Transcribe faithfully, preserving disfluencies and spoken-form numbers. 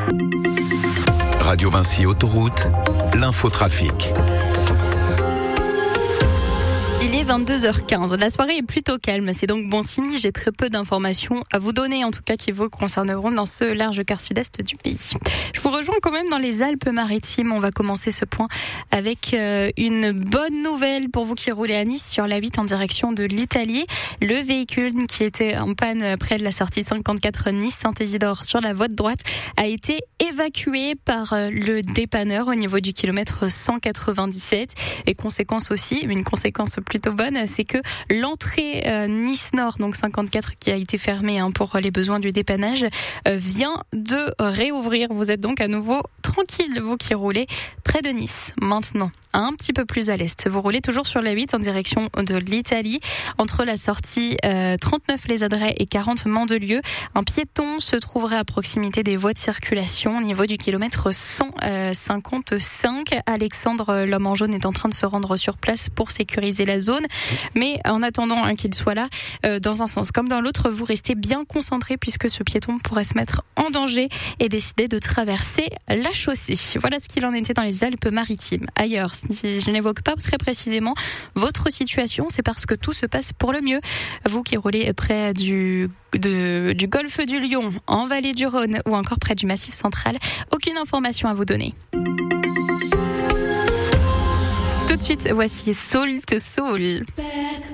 Radio Vinci Autoroute, l'infotrafic. Il est vingt-deux heures quinze. La soirée est plutôt calme. C'est donc bon signe. J'ai très peu d'informations à vous donner, en tout cas qui vous concerneront dans ce large quart sud-est du pays. Je vous rejoins quand même dans les Alpes-Maritimes. On va commencer ce point avec euh, une bonne nouvelle pour vous qui roulez à Nice sur la huit en direction de l'Italie. Le véhicule qui était en panne près de la sortie cinquante-quatre Nice-Saint-Isidore sur la voie de droite a été évacué par euh, le dépanneur au niveau du kilomètre cent quatre-vingt-dix-sept. Et conséquence aussi, une conséquence plutôt bonne, c'est que l'entrée euh, Nice-Nord, donc cinquante-quatre, qui a été fermée hein, pour les besoins du dépannage, euh, vient de réouvrir. Vous êtes donc à nouveau tranquille, vous qui roulez près de Nice. Maintenant, un petit peu plus à l'est, vous roulez toujours sur la huit en direction de l'Italie, entre la sortie euh, trente-neuf Les Adrets et quarante Mandelieu. Un piéton se trouverait à proximité des voies de circulation au niveau du kilomètre cent cinquante-cinq. Alexandre, l'homme en jaune, est en train de se rendre sur place pour sécuriser la zone. Mais en attendant hein, qu'il soit là, euh, dans un sens comme dans l'autre, vous restez bien concentré puisque ce piéton pourrait se mettre en danger et décider de traverser la chaussée. Voilà ce qu'il en était dans les Alpes-Maritimes. Ailleurs, si je n'évoque pas très précisément votre situation, c'est parce que tout se passe pour le mieux. Vous qui roulez près du, de, du golfe du Lion, en vallée du Rhône ou encore près du Massif central, aucune information à vous donner. Tout de suite, voici Soul to Soul.